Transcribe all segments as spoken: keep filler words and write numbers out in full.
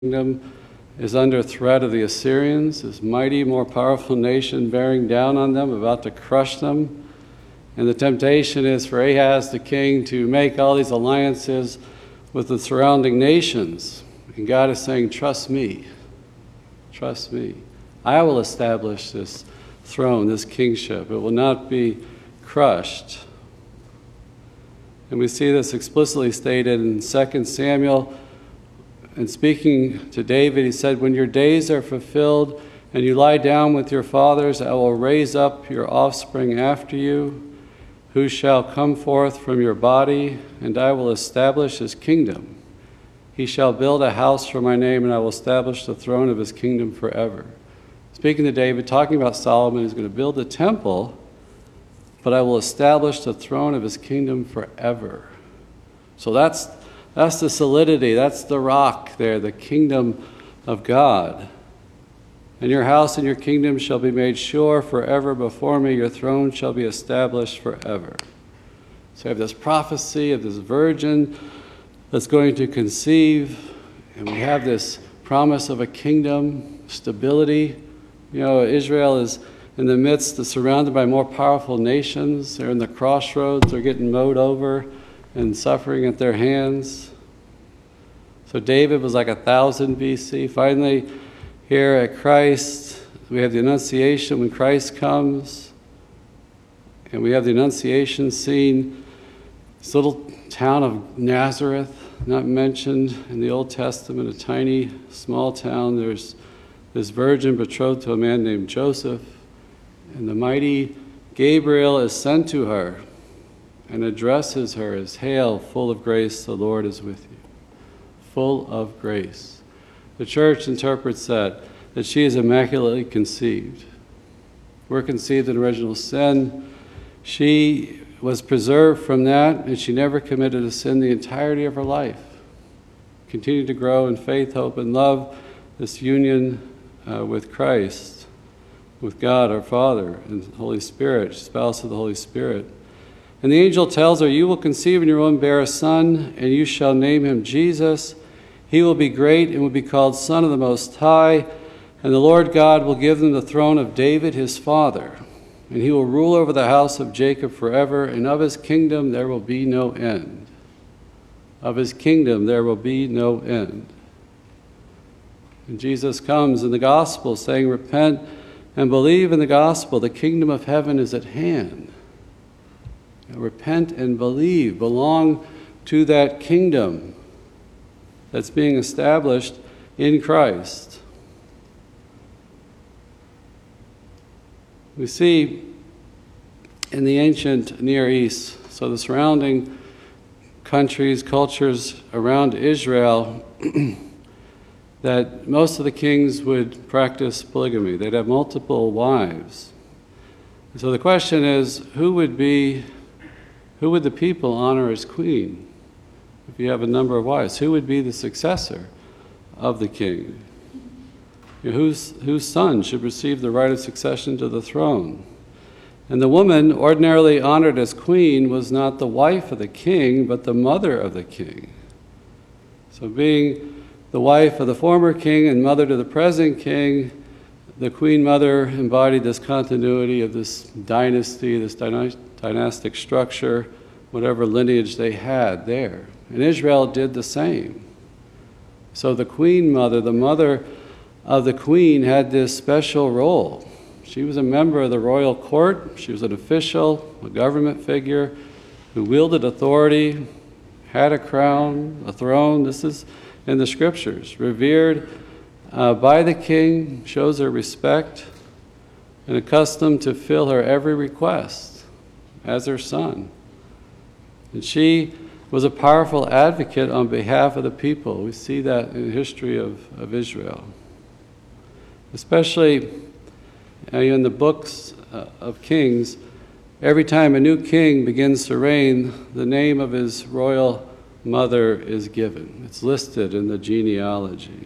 kingdom is under threat of the Assyrians, this mighty, more powerful nation bearing down on them, about to crush them. And the temptation is for Ahaz the king to make all these alliances with the surrounding nations. And God is saying, trust me, trust me. I will establish this throne, this kingship. It will not be crushed. And we see this explicitly stated in Second Samuel. And speaking to David, he said, when your days are fulfilled and you lie down with your fathers, I will raise up your offspring after you, who shall come forth from your body, and I will establish his kingdom. He shall build a house for my name, and I will establish the throne of his kingdom forever. Speaking to David, talking about Solomon, who's going to build a temple, but I will establish the throne of his kingdom forever. So that's that's the solidity, that's the rock there, the kingdom of God. And your house and your kingdom shall be made sure forever before me. Your throne shall be established forever. So we have this prophecy of this virgin that's going to conceive, and we have this promise of a kingdom, stability. You know, Israel is in the midst, of, surrounded by more powerful nations. They're in the crossroads. They're getting mowed over and suffering at their hands. So David was like a thousand B C. Finally, here at Christ, we have the Annunciation when Christ comes, and we have the Annunciation scene. This little town of Nazareth, not mentioned in the Old Testament, a tiny, small town. There's this virgin betrothed to a man named Joseph, and the mighty Gabriel is sent to her and addresses her as, hail, full of grace, the Lord is with you. Full of grace. The church interprets that, that she is immaculately conceived. We're conceived in original sin. She was preserved from that, and she never committed a sin the entirety of her life. Continued to grow in faith, hope, and love, this union uh, with Christ, with God our Father and the Holy Spirit, spouse of the Holy Spirit. And the angel tells her, you will conceive in your womb, bear a son, and you shall name him Jesus. He will be great and will be called Son of the Most High, and the Lord God will give him the throne of David his father. And he will rule over the house of Jacob forever, and of his kingdom there will be no end. Of his kingdom there will be no end. And Jesus comes in the gospel saying, repent and believe in the gospel. The kingdom of heaven is at hand. Repent and believe, belong to that kingdom that's being established in Christ. We see in the ancient Near East, so the surrounding countries, cultures around Israel, that most of the kings would practice polygamy. They'd have multiple wives. So the question is, who would be Who would the people honor as queen if you have a number of wives? Who would be the successor of the king? You know, whose, whose son should receive the right of succession to the throne? And the woman ordinarily honored as queen was not the wife of the king, but the mother of the king. So being the wife of the former king and mother to the present king, the queen mother embodied this continuity of this dynasty, this dynastic structure, whatever lineage they had there. And Israel did the same. So the queen mother, the mother of the queen, had this special role. She was a member of the royal court. She was an official, a government figure who wielded authority, had a crown, a throne. This is in the scriptures. Revered uh, by the king, shows her respect, and accustomed to fill her every request as her son. And she was a powerful advocate on behalf of the people. We see that in the history of, of Israel. Especially uh, in the books uh, of Kings, every time a new king begins to reign, the name of his royal mother is given. It's listed in the genealogy.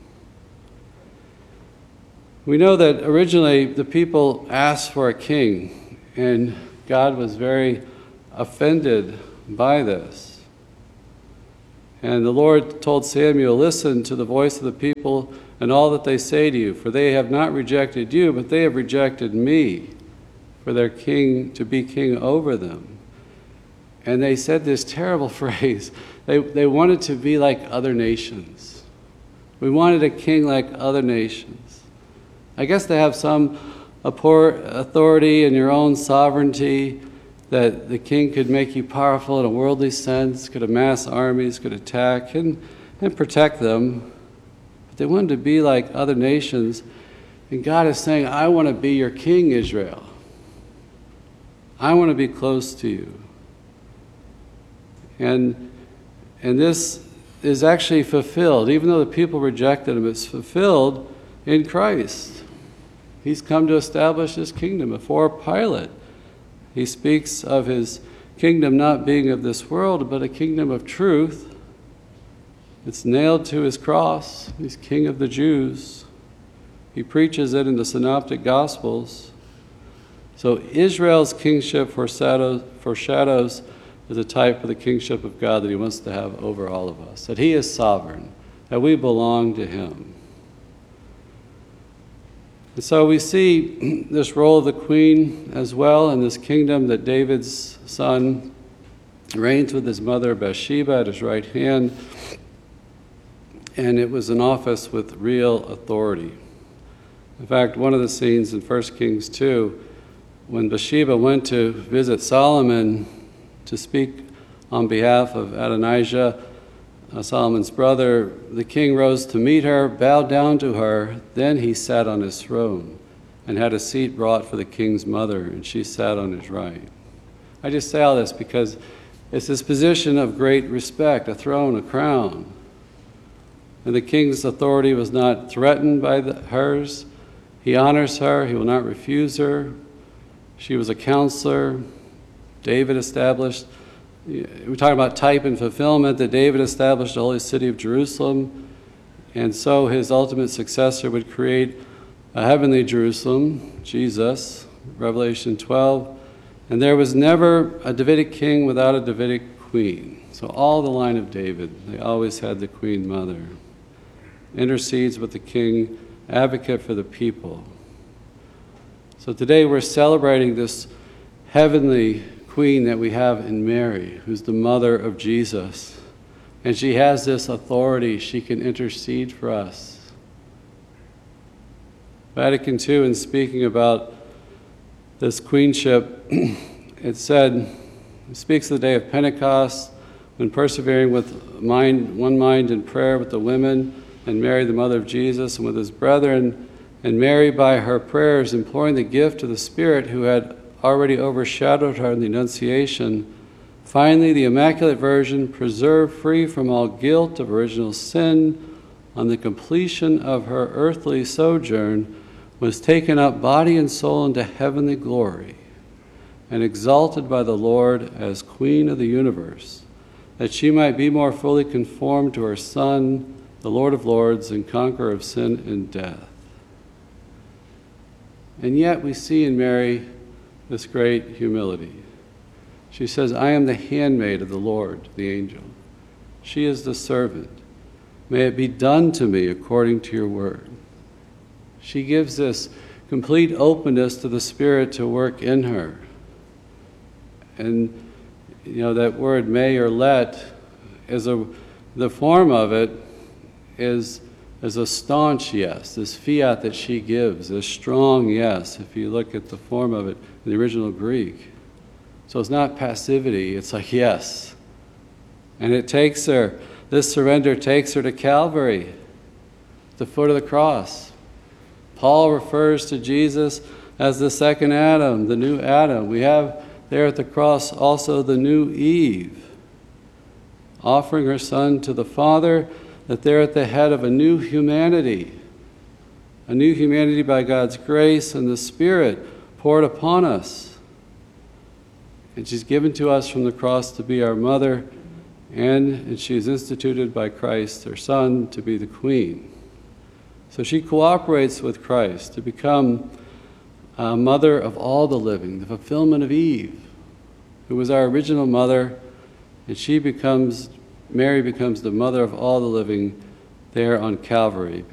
We know that originally the people asked for a king, and God was very offended by this. And the Lord told Samuel, listen to the voice of the people and all that they say to you, for they have not rejected you, but they have rejected me for their king to be king over them. And they said this terrible phrase. They, they wanted to be like other nations. We wanted a king like other nations. I guess to have some authority in your own sovereignty, that the king could make you powerful in a worldly sense, could amass armies, could attack and, and protect them. But they wanted to be like other nations. And God is saying, I want to be your king, Israel. I want to be close to you. And, and this is actually fulfilled. Even though the people rejected him, it's fulfilled in Christ. He's come to establish his kingdom before Pilate. He speaks of his kingdom not being of this world, but a kingdom of truth. It's nailed to his cross. He's King of the Jews. He preaches it in the Synoptic Gospels. So Israel's kingship foreshadows, foreshadows is a type of the kingship of God that he wants to have over all of us, that he is sovereign, that we belong to him. And so we see this role of the queen as well in this kingdom, that David's son reigns with his mother Bathsheba at his right hand, and it was an office with real authority. In fact, one of the scenes in First Kings two, when Bathsheba went to visit Solomon to speak on behalf of Adonijah, Uh, Solomon's brother, the king rose to meet her, bowed down to her. Then he sat on his throne and had a seat brought for the king's mother, and she sat on his right. I just say all this because it's this position of great respect, a throne, a crown. And the king's authority was not threatened by the, hers. He honors her. He will not refuse her. She was a counselor. David established We're talking about type and fulfillment, that David established the holy city of Jerusalem, and so his ultimate successor would create a heavenly Jerusalem, Jesus, Revelation twelve. And there was never a Davidic king without a Davidic queen. So all the line of David, they always had the queen mother. Intercedes with the king, advocate for the people. So today we're celebrating this heavenly queen that we have in Mary, who's the mother of Jesus. And she has this authority. She can intercede for us. Vatican two, in speaking about this queenship, it said, it speaks of the day of Pentecost, when persevering with mind, one mind in prayer with the women, and Mary, the mother of Jesus, and with his brethren, and Mary by her prayers imploring the gift of the Spirit who had already overshadowed her in the Annunciation. Finally, the Immaculate Virgin, preserved free from all guilt of original sin, on the completion of her earthly sojourn, was taken up body and soul into heavenly glory, and exalted by the Lord as Queen of the universe, that she might be more fully conformed to her Son, the Lord of Lords and conqueror of sin and death. And yet we see in Mary this great humility. She says, I am the handmaid of the Lord, the angel. She is the servant. May it be done to me according to your word. She gives this complete openness to the Spirit to work in her. And, you know, that word may or let, is a, the form of it is as a staunch yes, this fiat that she gives, a strong yes, if you look at the form of it in the original Greek. So it's not passivity, it's like yes. And it takes her, this surrender takes her to Calvary, the foot of the cross. Paul refers to Jesus as the second Adam, the new Adam. We have there at the cross also the new Eve, offering her son to the Father, that they're at the head of a new humanity, a new humanity by God's grace and the Spirit poured upon us. And she's given to us from the cross to be our mother, and, and she's instituted by Christ, her Son, to be the Queen. So she cooperates with Christ to become a mother of all the living, the fulfillment of Eve, who was our original mother, and she becomes Mary becomes the mother of all the living there on Calvary.